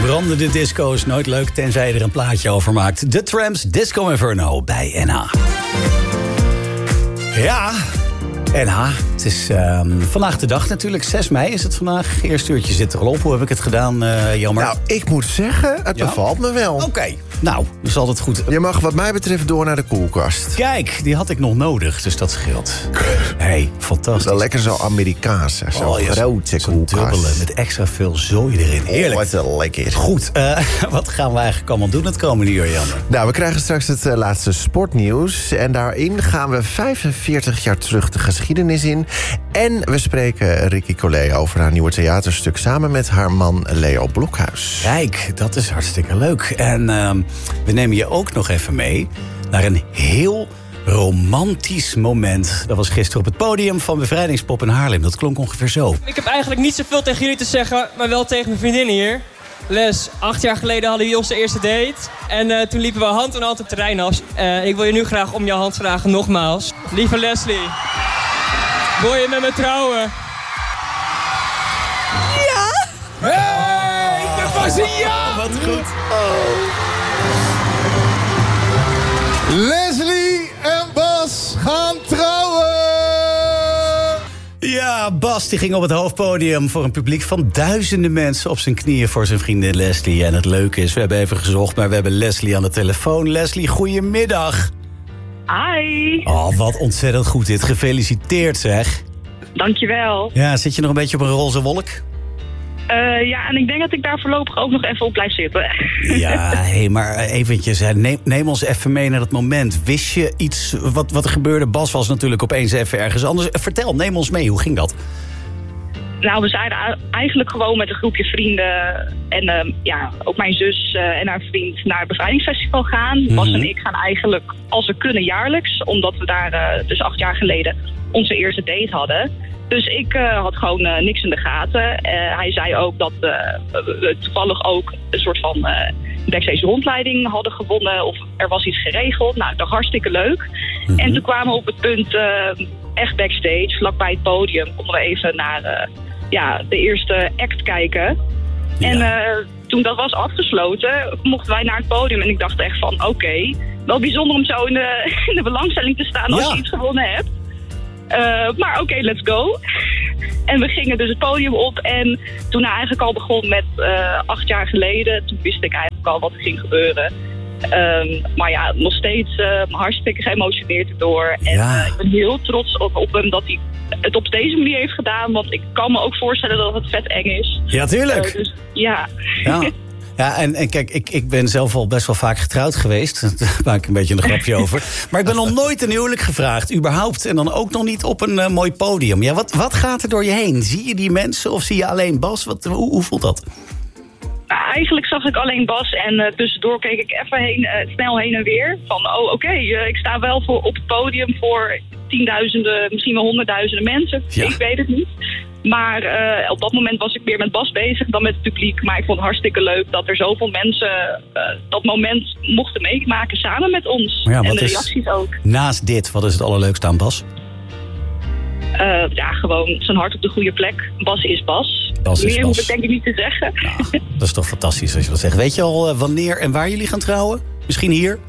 brandende disco is nooit leuk, tenzij je er een plaatje over maakt. The Tramps, Disco Inferno bij NH. Ja, NH. Het is vandaag de dag natuurlijk. 6 mei is het vandaag. Eerste uurtje zit er al op. Hoe heb ik het gedaan, Jelmer? Nou, ik moet zeggen, het bevalt me wel. Oké. Nou, dus is altijd goed. Je mag wat mij betreft door naar de koelkast. Kijk, die had ik nog nodig, dus dat scheelt. Hey, fantastisch. Wel lekker zo Amerikaans. Zo'n grote koelkast. Dubbele, met extra veel zooi erin. Heerlijk. Wat lekker. Goed, wat gaan we eigenlijk allemaal doen het komende uur, Jan? Nou, we krijgen straks het laatste sportnieuws. En daarin gaan we 45 jaar terug de geschiedenis in. En we spreken Ricky Collet over haar nieuwe theaterstuk samen met haar man Leo Blokhuis. Kijk, dat is hartstikke leuk. En we nemen je ook nog even mee naar een heel romantisch moment. Dat was gisteren op het podium van Bevrijdingspop in Haarlem. Dat klonk ongeveer zo. Ik heb eigenlijk niet zoveel tegen jullie te zeggen, maar wel tegen mijn vriendin hier. Les, 8 jaar geleden hadden jullie onze eerste date. En toen liepen we hand in hand op het terrein af. Ik wil je nu graag om jouw hand vragen, nogmaals. Lieve Leslie, wil je met me trouwen? Ja! Hey, dat was een ja! Wat goed. Leslie en Bas gaan trouwen! Ja, Bas die ging op het hoofdpodium voor een publiek van duizenden mensen op zijn knieën voor zijn vriendin Leslie. En het leuke is, we hebben even gezocht, maar we hebben Leslie aan de telefoon. Leslie, goedemiddag. Hi. Oh, wat ontzettend goed dit. Gefeliciteerd, zeg. Dankjewel. Ja, zit je nog een beetje op een roze wolk? Ja, en ik denk dat ik daar voorlopig ook nog even op blijf zitten. Ja, hey, maar eventjes, neem ons even mee naar dat moment. Wist je iets wat er gebeurde? Bas was natuurlijk opeens even ergens anders. Vertel, neem ons mee, hoe ging dat? Nou, we zijn eigenlijk gewoon met een groepje vrienden en ook mijn zus en haar vriend naar het Bevrijdingsfestival gaan. Mm-hmm. Bas en ik gaan eigenlijk, als we kunnen, jaarlijks. Omdat we daar dus 8 jaar geleden onze eerste date hadden. Dus ik had gewoon niks in de gaten. Hij zei ook dat we toevallig ook een soort van backstage rondleiding hadden gewonnen. Of er was iets geregeld. Nou, ik dacht hartstikke leuk. Mm-hmm. En toen kwamen we op het punt echt backstage, vlakbij het podium. Konden we even naar de eerste act kijken. Ja. En toen dat was afgesloten, mochten wij naar het podium. En ik dacht echt van, oké, wel bijzonder om zo in de belangstelling te staan als je iets gewonnen hebt. Maar oké, let's go. En we gingen dus het podium op. En toen hij eigenlijk al begon met 8 jaar geleden, toen wist ik eigenlijk al wat er ging gebeuren. Maar ja, nog steeds hartstikke geëmotioneerd erdoor. En ik ben heel trots op hem dat hij het op deze manier heeft gedaan. Want ik kan me ook voorstellen dat het vet eng is. Ja, tuurlijk. Dus ja. Ja, en kijk, ik ben zelf al best wel vaak getrouwd geweest. Daar maak ik een beetje een grapje over. Maar ik ben nog nooit een huwelijk gevraagd, überhaupt. En dan ook nog niet op een mooi podium. Ja, wat gaat er door je heen? Zie je die mensen of zie je alleen Bas? Hoe voelt dat? Eigenlijk zag ik alleen Bas en tussendoor keek ik even snel heen en weer. Van, ik sta wel op het podium voor tienduizenden, misschien wel 100.000 mensen. Ja. Ik weet het niet. Maar op dat moment was ik meer met Bas bezig dan met het publiek. Maar ik vond het hartstikke leuk dat er zoveel mensen dat moment mochten meemaken samen met ons. Ja, en de reacties ook. Naast dit, wat is het allerleukste aan Bas? Gewoon zijn hart op de goede plek. Bas is Bas. Meer hoef ik denk ik niet te zeggen. Nou, dat is toch fantastisch als je dat zegt. Weet je al wanneer en waar jullie gaan trouwen? Misschien hier?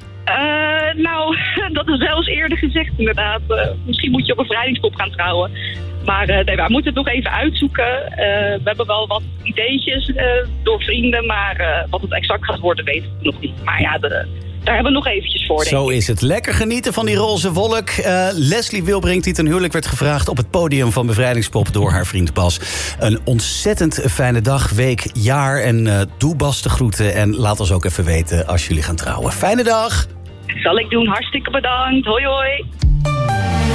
Dat is wel eens eerder gezegd inderdaad. Misschien moet je op een bevrijdingspop gaan trouwen. Maar wij moeten het nog even uitzoeken. We hebben wel wat ideetjes door vrienden. Maar wat het exact gaat worden, weet ik nog niet. Maar ja, daar hebben we nog eventjes voor, denk ik. Zo is het. Lekker genieten van die roze wolk. Leslie Wilbrink, die ten huwelijk werd gevraagd op het podium van Bevrijdingspop door haar vriend Bas. Een ontzettend fijne dag, week, jaar. En doe Bas de groeten. En laat ons ook even weten als jullie gaan trouwen. Fijne dag! Zal ik doen. Hartstikke bedankt. Hoi hoi.